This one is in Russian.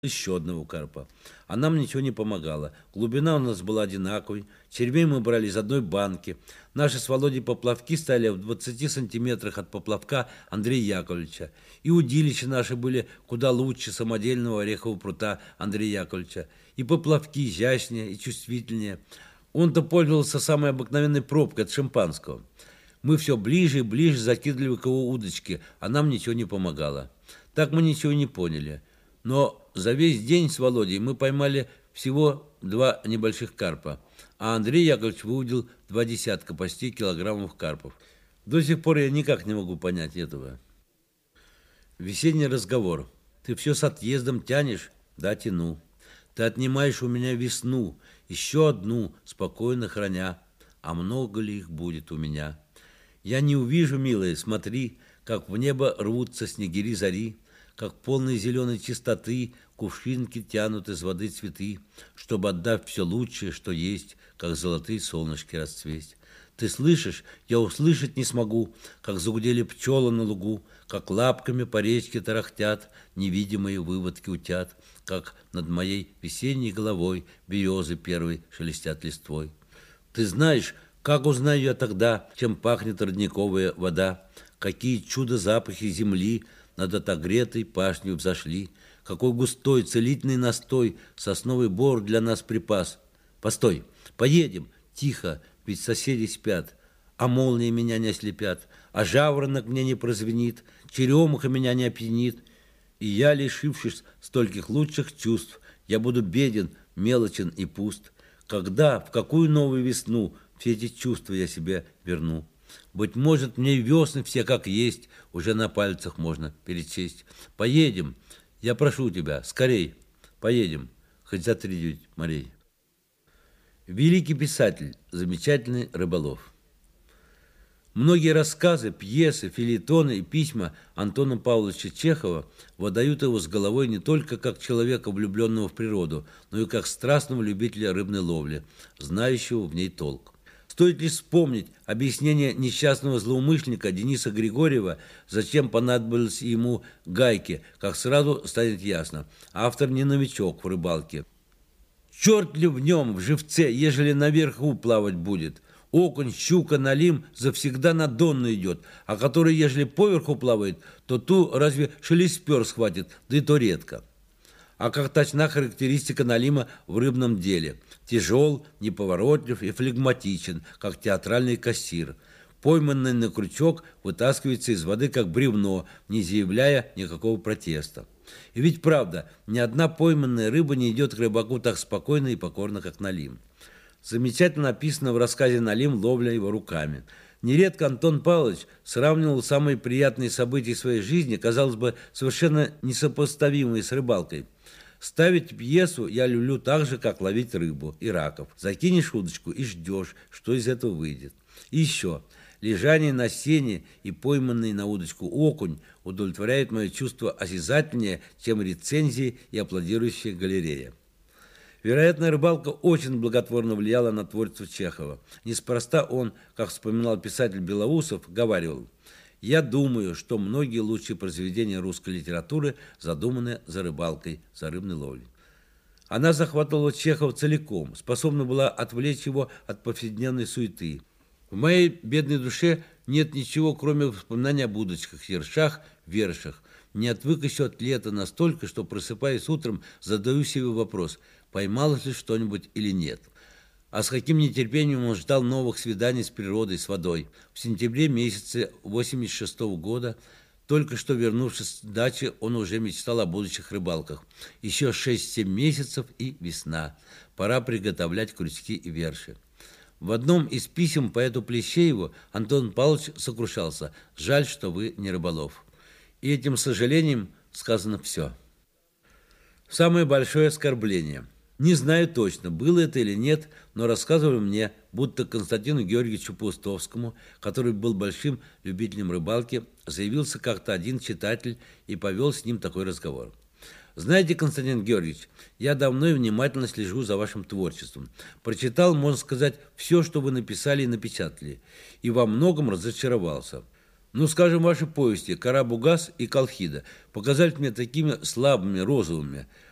еще одного карпа. А нам ничего не помогало. Глубина у нас была одинаковой. Червей мы брали из одной банки. Наши с Володей поплавки стояли в 20 сантиметрах от поплавка Андрея Яковлевича. И удилища наши были куда лучше самодельного орехового прута Андрея Яковлевича. И поплавки изящнее, и чувствительнее. Он-то пользовался самой обыкновенной пробкой от шампанского. Мы все ближе и ближе закидывали к его удочке, а нам ничего не помогало. Так мы ничего не поняли. Но за весь день с Володей мы поймали всего 2 небольших карпа, а Андрей Яковлевич выудил 2 десятка почти килограммов карпов. До сих пор я никак не могу понять этого. Весенний разговор. Ты все с отъездом тянешь? Да, тяну. Ты отнимаешь у меня весну, еще одну, спокойно храня. А много ли их будет у меня? Я не увижу, милая, смотри, как в небо рвутся снегири зари, как полные зеленой чистоты кувшинки тянут из воды цветы, чтобы, отдав все лучшее, что есть, как золотые солнышки расцвесть. Ты слышишь, я услышать не смогу, как загудели пчелы на лугу, как лапками по речке тарахтят невидимые выводки утят, как над моей весенней головой березы первой шелестят листвой. Ты знаешь, как узнаю я тогда, чем пахнет родниковая вода, какие чудо-запахи земли над отогретой пашней взошли, какой густой целительный настой сосновый бор для нас припас. Постой, поедем, тихо, ведь соседи спят, а молнии меня не ослепят, а жаворонок мне не прозвенит, черемуха меня не опьянит, и я, лишившись стольких лучших чувств, я буду беден, мелочен и пуст. Когда, в какую новую весну все эти чувства я себе верну? Быть может, мне весны все как есть уже на пальцах можно перечесть. Поедем, я прошу тебя, скорей, поедем, хоть за 3 морей. Великий писатель, замечательный рыболов. Многие рассказы, пьесы, фельетоны и письма Антона Павловича Чехова выдают его с головой не только как человека, влюбленного в природу, но и как страстного любителя рыбной ловли, знающего в ней толк. Стоит лишь вспомнить объяснение несчастного злоумышленника Дениса Григорьева, зачем понадобились ему гайки, как сразу станет ясно. Автор не новичок в рыбалке. Черт ли в нем, в живце, ежели наверху плавать будет? Окунь, щука, налим завсегда на донно идет, а который, ежели поверху плавает, то ту разве шелеспер схватит, да и то редко. А как точна характеристика налима в рыбном деле. Тяжел, неповоротлив и флегматичен, как театральный кассир. Пойманный на крючок вытаскивается из воды, как бревно, не заявляя никакого протеста. И ведь правда, ни одна пойманная рыба не идет к рыбаку так спокойно и покорно, как налим. Замечательно описано в рассказе «Налим» ловля его руками. Нередко Антон Павлович сравнивал самые приятные события своей жизни, казалось бы, совершенно несопоставимые с рыбалкой. Ставить пьесу я люблю так же, как ловить рыбу и раков. Закинешь удочку и ждешь, что из этого выйдет. И еще, лежание на сене и пойманный на удочку окунь удовлетворяет мое чувство осязательнее, чем рецензии и аплодирующая галерея. Вероятно, рыбалка очень благотворно влияла на творчество Чехова. Неспроста он, как вспоминал писатель Белоусов, говаривал: «Я думаю, что многие лучшие произведения русской литературы задуманы за рыбалкой, за рыбной ловлей». Она захватывала Чехова целиком, способна была отвлечь его от повседневной суеты. В моей бедной душе нет ничего, кроме воспоминаний об удочках, ершах, вершах. Не отвык еще от лета настолько, что, просыпаясь утром, задаю себе вопрос, поймалось ли что-нибудь или нет. А с каким нетерпением он ждал новых свиданий с природой, с водой. В сентябре месяце 1986 года, только что вернувшись с дачи, он уже мечтал о будущих рыбалках. Еще 6-7 месяцев и весна. Пора приготовлять крючки и верши. В одном из писем поэту Плещееву Антон Павлович сокрушался: «Жаль, что вы не рыболов». И этим сожалением сказано все. Самое большое оскорбление. Не знаю точно, было это или нет, но рассказывали мне, будто Константину Георгиевичу Паустовскому, который был большим любителем рыбалки, заявился как-то один читатель и повел с ним такой разговор. «Знаете, Константин Георгиевич, я давно и внимательно слежу за вашим творчеством. Прочитал, можно сказать, все, что вы написали и напечатали, и во многом разочаровался. Ну, скажем, ваши повести «Карабугас» и «Колхида» показались мне такими слабыми, розовыми.